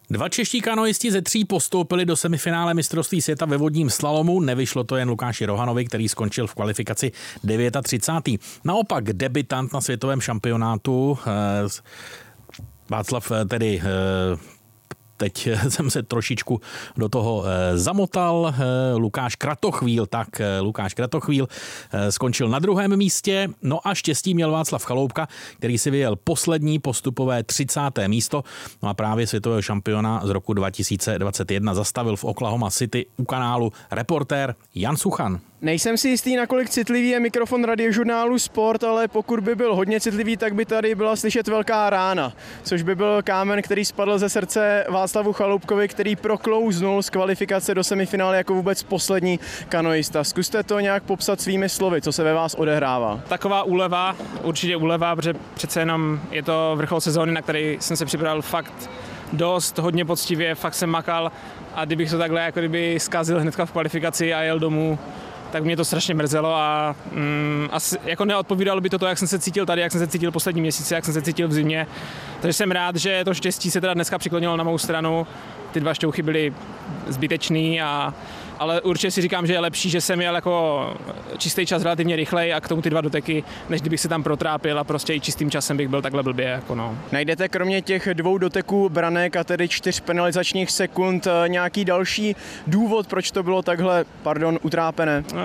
Dva čeští kanoisti ze 3 postoupili do semifinále mistrovství světa ve vodním slalomu. Nevyšlo to jen Lukáši Rohanovi, který skončil v kvalifikaci 39. Naopak debutant na světovém šampionátu Václav tedy... Teď jsem se trošičku do toho zamotal. Lukáš Kratochvíl skončil na 2. místě. No a štěstí měl Václav Chaloupka, který si vyjel poslední postupové 30. místo. No a právě světového šampiona z roku 2021 zastavil v Oklahoma City u kanálu reportér Jan Suchan. Nejsem si jistý, nakolik citlivý je mikrofon radiožurnálu Sport, ale pokud by byl hodně citlivý, tak by tady byla slyšet velká rána, což by byl kámen, který spadl ze srdce Václavu Chaloupkovi, který proklouznul z kvalifikace do semifinále jako vůbec poslední kanoista. Zkuste to nějak popsat svými slovy, co se ve vás odehrává. Taková úleva, určitě úleva, protože přece jenom je to vrchol sezóny, na který jsem se připravil fakt dost, hodně poctivě, fakt jsem makal a kdybych to takhle jako kdyby zkazil hnedka v kvalifikaci a jel domů, tak mě to strašně mrzelo a asi jako neodpovídalo by to, jak jsem se cítil tady, jak jsem se cítil poslední měsíce, jak jsem se cítil v zimě. Takže jsem rád, že to štěstí se teda dneska přiklonilo na mou stranu. Ty 2 šťouchy byly zbytečný, ale určitě si říkám, že je lepší, že jsem jel jako čistý čas relativně rychlej a k tomu ty 2 doteky, než kdybych se tam protrápil a prostě i čistým časem bych byl takhle blbě. Jako no. Najdete kromě těch 2 doteků branek a tedy 4 penalizačních sekund nějaký další důvod, proč to bylo takhle, utrápené? No,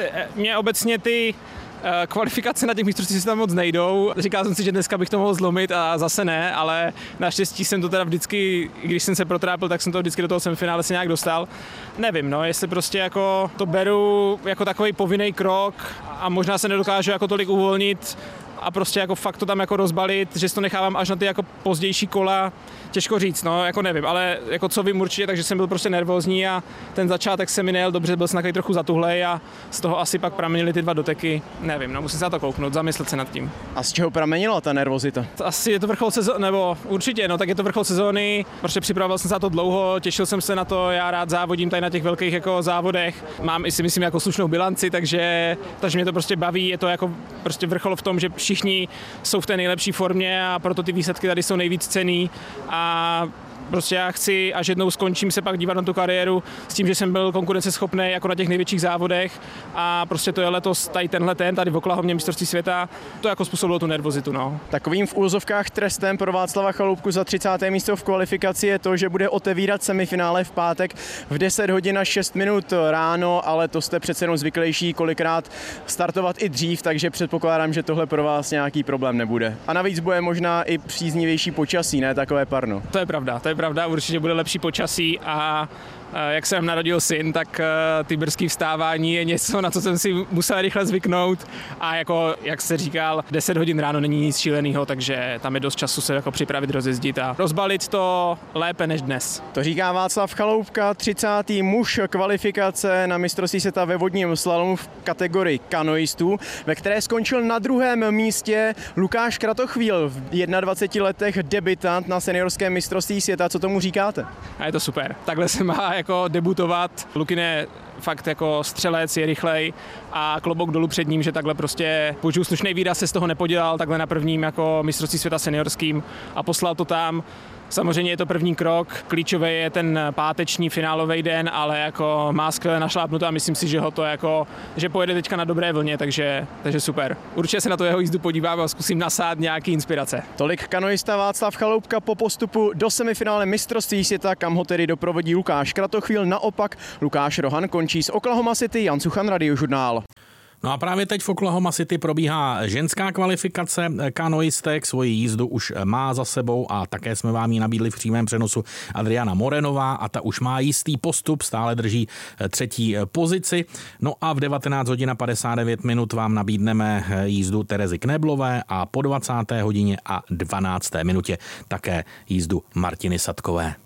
mě obecně ty kvalifikace na těch mistrovstvích se tam moc nejdou. Říkal jsem si, že dneska bych to mohl zlomit a zase ne, ale naštěstí jsem to teda vždycky, když jsem se protrápil, tak jsem to vždycky do toho semifinále se nějak dostal. Nevím, jestli prostě jako to beru jako takový povinný krok a možná se nedokážu jako tolik uvolnit a prostě jako fakt to tam jako rozbalit, že si to nechávám až na ty jako pozdější kola, těžko říct, jako nevím, ale jako co vím určitě, takže jsem byl prostě nervózní a ten začátek se mi nejel dobře, byl jsem takový trochu zatuhlej a z toho asi pak pramenily ty 2 doteky, nevím, musím se na to kouknout, zamyslet se nad tím. A z čeho pramenila ta nervozita? Asi je to vrchol sezóny, nebo určitě, tak je to vrchol sezóny, protože připravoval jsem se na to dlouho, těšil jsem se na to, já rád závodím tady na těch velkých jako závodech, mám i si myslím jako slušnou bilanci, takže mě to prostě baví, je to jako prostě vrchol v tom, že všichni jsou v té nejlepší formě a proto ty výsledky tady jsou nejvíc cenný a prostě já chci, až jednou skončím, se pak dívat na tu kariéru s tím, že jsem byl konkurenceschopný jako na těch největších závodech a prostě to je letos tady v Oklahomě mistrovství světa, to jako způsobilo tu nervozitu. Takovým v úvozovkách trestem pro Václava Chaloupku za 30. místo v kvalifikaci je to, že bude otevírat semifinále v pátek v 10 hodin a 6 minut ráno, ale to jste přece jenom zvyklejší kolikrát startovat i dřív, takže předpokládám, že tohle pro vás nějaký problém nebude. A navíc bude možná i příznivější počasí, ne takové parno. To je pravda, určitě bude lepší počasí a jak se nám narodil syn, tak ty brzký vstávání je něco, na co jsem si musel rychle zvyknout a jako, jak jste říkal, 10 hodin ráno není nic šílenýho, takže tam je dost času se jako připravit, rozjezdit a rozbalit to lépe než dnes. To říká Václav Chaloupka, 30. muž kvalifikace na mistrovství světa ve vodním slalomu v kategorii kanoistů, ve které skončil na 2. místě Lukáš Kratochvíl, v 21 letech debutant na seniorském mistrovství světa. Co tomu říkáte? A je to super. Takhle se má jako debutovat. Lukin je fakt jako střelec, je rychlej a klobouk dolů před ním, že takhle prostě použiju slušný výraz, se z toho nepodělal takhle na prvním jako mistrovství světa seniorským a poslal to tam. Samozřejmě je to první krok, klíčový je ten páteční finálový den, ale jako má skvěle našlápnuto a myslím si, že ho to jako, že pojede teďka na dobré vlně, takže super. Určitě se na to jeho jízdu podívám a zkusím nasát nějaký inspirace. Tolik kanoista Václav Chaloupka po postupu do semifinále mistrovství světa, kam ho tedy doprovodí Lukáš Kratochvíl. Naopak Lukáš Rohan končí z Oklahoma City, Jan Suchan, Radiožurnál. No a právě teď v Oklahoma City probíhá ženská kvalifikace kanoistek, svoji jízdu už má za sebou a také jsme vám ji nabídli v přímém přenosu Adriana Morenová a ta už má jistý postup, stále drží 3. pozici. No a v 19 hodin a 59 minut vám nabídneme jízdu Terezy Kneblové a po 20. hodině a 12. minutě také jízdu Martiny Sadkové.